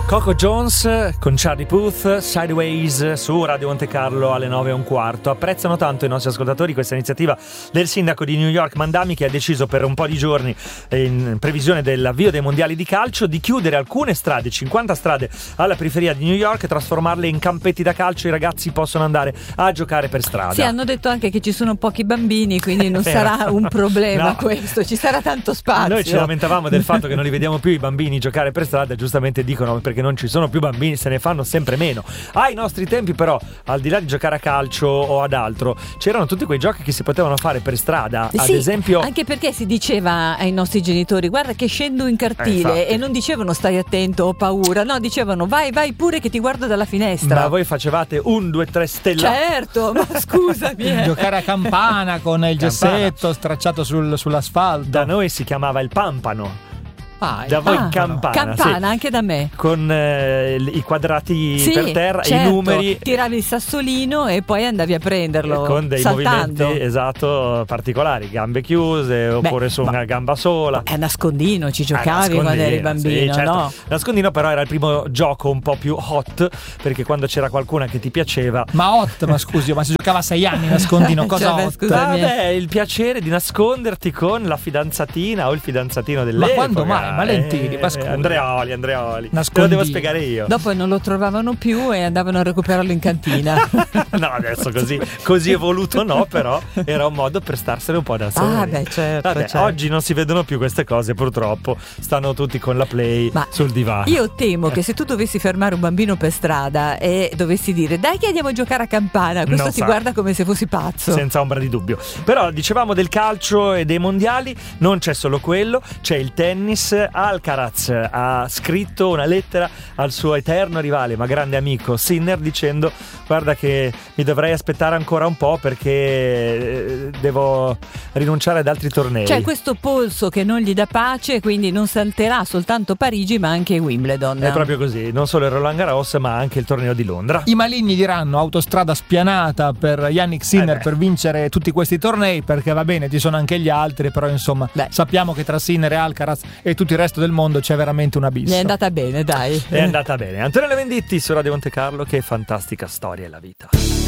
Coco Jones con Charlie Puth, Sideways su Radio Monte Carlo alle 9:15. Apprezzano tanto i nostri ascoltatori questa iniziativa del sindaco di New York Mandami, che ha deciso per un po' di giorni, in previsione dell'avvio dei mondiali di calcio, di chiudere alcune strade, 50 strade alla periferia di New York, e trasformarle in campetti da calcio. I ragazzi possono andare a giocare per strada. Sì, hanno detto anche che ci sono pochi bambini, quindi non sarà un problema, no. Questo, ci sarà tanto spazio. Noi ci lamentavamo del fatto che non li vediamo più i bambini giocare per strada, giustamente dicono perché non ci sono più bambini, se ne fanno sempre meno. Ai nostri tempi però, al di là di giocare a calcio o ad altro, c'erano tutti quei giochi che si potevano fare per strada, sì, ad esempio, anche perché si diceva ai nostri genitori: guarda che scendo in cortile, e non dicevano stai attento, ho paura, no, dicevano vai pure che ti guardo dalla finestra. Ma voi facevate 1, 2, 3 stella? Certo, ma scusami. Giocare a campana con il gessetto stracciato sull'asfalto. Da noi si chiamava il pampano. Da voi campana, sì. Anche da me. Con i quadrati per terra, certo. I numeri. Tiravi il sassolino e poi andavi a prenderlo con dei saltando. Movimenti particolari, gambe chiuse oppure su una gamba sola. È nascondino, ci giocavi quando eri bambino, sì, certo. no? Nascondino però era il primo gioco un po' più hot, perché quando c'era qualcuna che ti piaceva. Ma scusi, ma si giocava a 6 anni nascondino, cosa hot? Il piacere di nasconderti con la fidanzatina o il fidanzatino dell'epoca. Ma quando mai? Valentini, Andreoli, te lo devo spiegare io. Dopo non lo trovavano più e andavano a recuperarlo in cantina. No, adesso così evoluto no, però era un modo per starsene un po' da soli. Certo. Oggi non si vedono più queste cose, purtroppo. Stanno tutti con la Play sul divano. Io temo che se tu dovessi fermare un bambino per strada e dovessi dire dai che andiamo a giocare a campana, questo ti guarda come se fossi pazzo. Senza ombra di dubbio. Però dicevamo del calcio e dei mondiali, non c'è solo quello, c'è il tennis. Alcaraz ha scritto una lettera al suo eterno rivale ma grande amico Sinner, dicendo: guarda che mi dovrei aspettare ancora un po' perché devo rinunciare ad altri tornei. C'è questo polso che non gli dà pace, quindi non salterà soltanto Parigi ma anche Wimbledon. È proprio così, non solo il Roland Garros ma anche il torneo di Londra. I maligni diranno autostrada spianata per Jannik Sinner per vincere tutti questi tornei, perché va bene, ci sono anche gli altri, però insomma sappiamo che tra Sinner e Alcaraz e tutto il resto del mondo c'è veramente un abisso. È andata bene, dai. È andata bene. Antonella Venditti su Radio Monte Carlo, che fantastica storia è la vita.